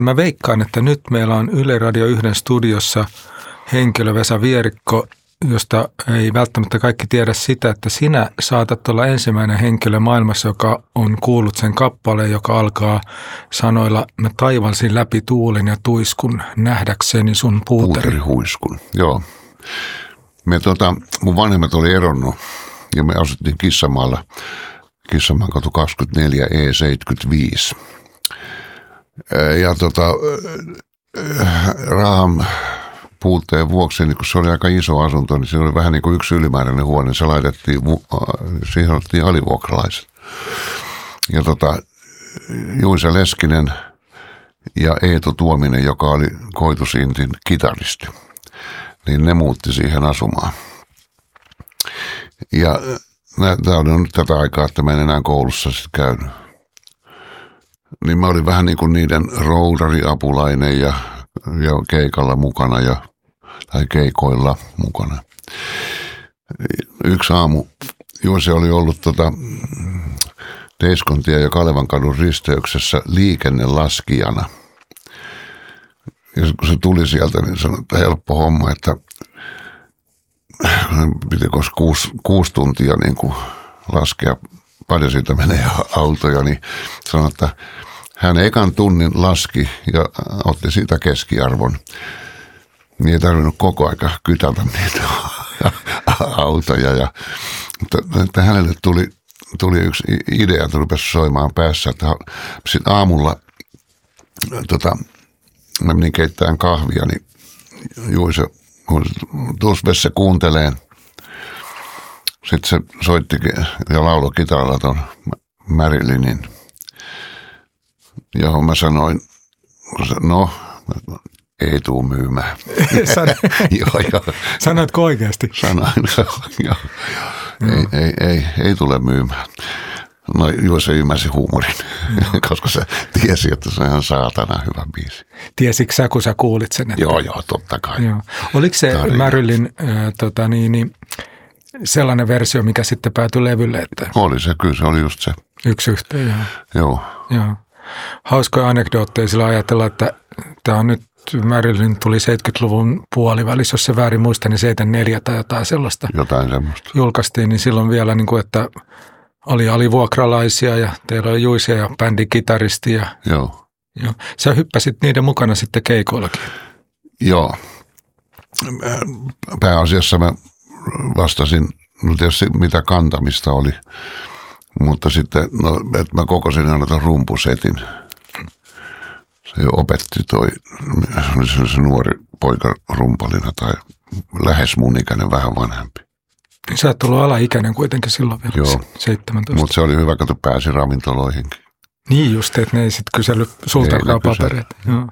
Mä veikkaan, että nyt meillä on Yle Radio 1 studiossa henkilö Vesa Vierikko, josta ei välttämättä kaikki tiedä sitä, että sinä saatat olla ensimmäinen henkilö maailmassa, joka on kuullut sen kappaleen, joka alkaa sanoilla: mä taivalsin läpi tuulin ja tuiskun nähdäkseni sun puuterihuiskun. Joo. Mun vanhemmat oli eronnut ja me asuttiin Kissamaalla, Kissamaankatu 24 E75. Ja rahan puutteen vuoksi, niin kun se oli aika iso asunto, niin se oli vähän niin kuin yksi ylimääräinen huone. Se laitettiin, siihen otettiin alivuokralaiset. Ja Juise Leskinen ja Eetu Tuominen, joka oli Koitusintin kitaristi, niin ne muutti siihen asumaan. Ja tämä on nyt tätä aikaa, että mä en enää koulussa sitten käynyt. Niin mä olin vähän niin kuin niiden roudariapulainen ja keikalla mukana tai keikoilla mukana. Yksi aamu Juise oli ollut Teiskontie ja Kalevankadun risteyksessä liikennelaskijana. Ja kun se tuli sieltä, niin sanoi, että helppo homma, että piti 6 tuntia niin kuin laskea, paljon siitä menee autoja, niin sanoi, että hän ekan tunnin laski ja otti siitä keskiarvon. Niin ei tarvinnut koko aika kytätä niitä autoja. Mutta hänelle tuli yksi idea, että rupesi soimaan päässä, että sitten aamulla mä menin keittämään kahvia, niin Juise, tuossa Vessa kuunteleen. Sitten se soitti ja lauloi kitaralla ton Marilynin, johon mä sanoin, no, ei tuu myymään. Joo. Sanoitko oikeasti? Sanoin, joo. Ei tule myymään. No Juise ymmärsi huumorin, koska se tiesi, että se on ihan saatana hyvä biisi. Tiesitkö sä, kun sä kuulit sen? Että... Joo, totta kai. Joo. Oliko se Marylyn sellainen versio, mikä sitten päätyi levylle? Että... Oli se, kyllä se oli just se. Yksi yhteen, joo. Joo. Hauskoja anekdootteja sillä ajatella, että tämä on nyt, Marylyn tuli 70-luvun puolivälissä, jos se väärin muista, niin 74 tai jotain sellaista. Jotain semmoista. Julkaistiin, niin silloin vielä, niin kuin, että oli alivuokralaisia ja teillä oli Juise ja bändin kitaristi. Joo. Sä hyppäsit niiden mukana sitten keikoillakin. Joo. Pääasiassa mä vastasin, no tietysti mitä kantamista oli, mutta sitten, että mä kokosin aina ton rumpusetin. Se opetti se nuori poika rumpalina tai lähes mun ikäinen, vähän vanhempi. Sä oot ollut alaikäinen kuitenkin silloin vielä, joo. 17. Mutta se oli hyvä, kun pääsi ravintoloihinkin. Niin just, että ne ei sitten kysely sultakaan papereita. Joo.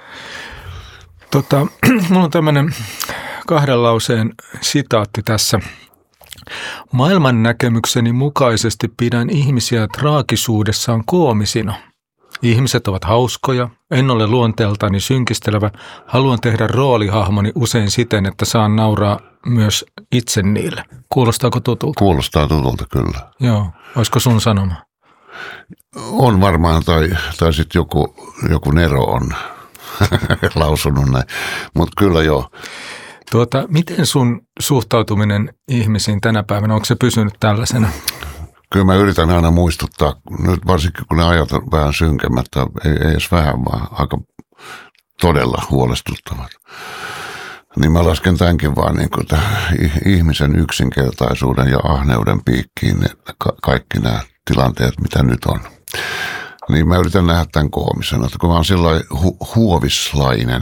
Mulla on tämmöinen 2 lauseen sitaatti tässä. Maailman näkemykseni mukaisesti pidän ihmisiä traagisuudessaan koomisina. Ihmiset ovat hauskoja, en ole luonteeltani synkistelevä, haluan tehdä roolihahmoni usein siten, että saan nauraa myös itse niille. Kuulostaako tutulta? Kuulostaa tutulta, kyllä. Joo, olisiko sun sanoma? On varmaan, tai sitten joku Nero on lausunut näin, mutta kyllä joo. Miten sun suhtautuminen ihmisiin tänä päivänä, onko se pysynyt tällaisena? Kyllä mä yritän aina muistuttaa, nyt varsinkin kun ne ajat on vähän synkemmät, ei edes vähän, vaan aika todella huolestuttavat. Niin mä lasken tämänkin vaan niin kuin ihmisen yksinkertaisuuden ja ahneuden piikkiin, kaikki nämä tilanteet, mitä nyt on. Niin mä yritän nähdä tämän koomisena, että kun mä oon sellainen huovislainen,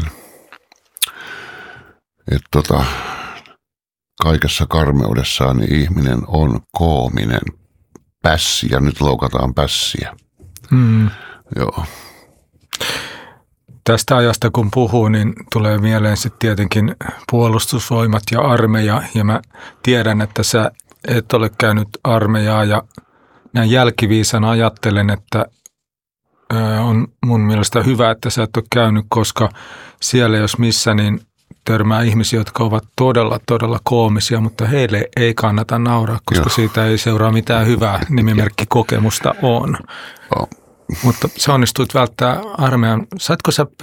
että kaikessa karmeudessaan niin ihminen on koominen pässi, ja nyt loukataan pässiä. Joo. Tästä ajasta kun puhuu, niin tulee mieleen sitten tietenkin puolustusvoimat ja armeija, ja mä tiedän, että sä et ole käynyt armeijaa, ja näin jälkiviisana ajattelen, että on mun mielestä hyvä, että sä et ole käynyt, koska siellä jos missä, niin törmää ihmisiä, jotka ovat todella, todella koomisia, mutta heille ei kannata nauraa, koska siitä ei seuraa mitään hyvää nimimerkkikokemusta on. Mutta sä onnistuit välttää armeijan. Saitko sä